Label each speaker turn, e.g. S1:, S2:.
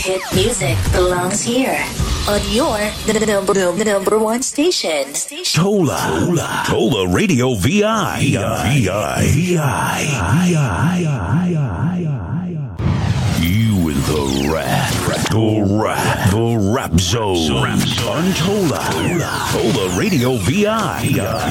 S1: Hit music belongs here on your the number one station.
S2: Tola Radio VI. You in the rap zone. On Tola Radio VI.